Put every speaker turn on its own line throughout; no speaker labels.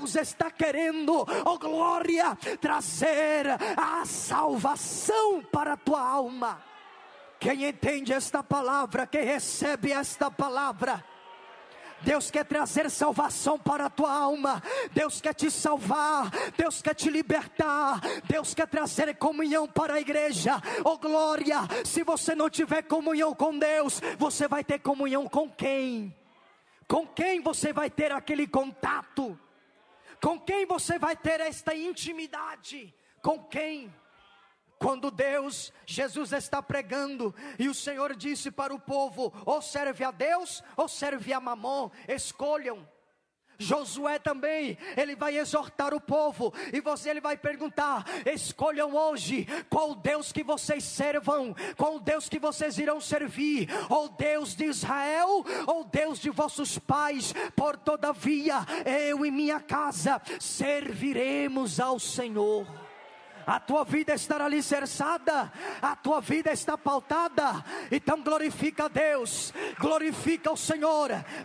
Deus está querendo, oh glória, trazer a salvação para a tua alma. Quem entende esta palavra, quem recebe esta palavra, Deus quer trazer salvação para a tua alma. Deus quer te salvar, Deus quer te libertar, Deus quer trazer comunhão para a igreja. Oh glória, se você não tiver comunhão com Deus, você vai ter comunhão com quem? Com quem você vai ter aquele contato? Com quem você vai ter esta intimidade? Com quem? Quando Jesus está pregando, e o Senhor disse para o povo: ou serve a Deus, ou serve a Mamon, escolham. Josué também, ele vai exortar o povo, e ele vai perguntar: escolham hoje, qual Deus que vocês servam, qual Deus que vocês irão servir, ou Deus de Israel, ou Deus de vossos pais. Por todavia, eu e minha casa serviremos ao Senhor. A tua vida estará alicerçada, a tua vida está pautada. Então glorifica a Deus, glorifica o Senhor,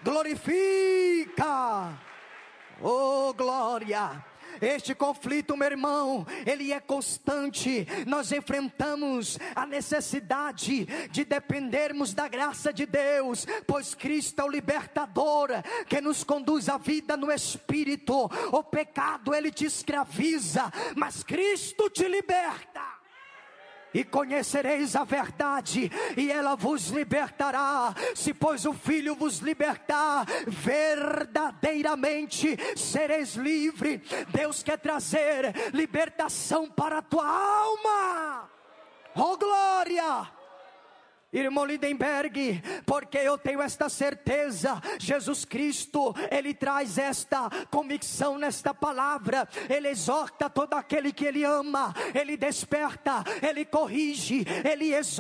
glorifica. Oh glória. Este conflito, meu irmão, ele é constante. Nós enfrentamos a necessidade de dependermos da graça de Deus, pois Cristo é o libertador que nos conduz à vida no Espírito. O pecado ele te escraviza, mas Cristo te liberta. E conhecereis a verdade, e ela vos libertará. Se pois o Filho vos libertar, verdadeiramente sereis livre. Deus quer trazer libertação para a tua alma. Oh glória! Irmão Lindenberg, porque eu tenho esta certeza, Jesus Cristo, Ele traz esta convicção nesta palavra. Ele exorta todo aquele que Ele ama, Ele desperta, Ele corrige, Ele exorta.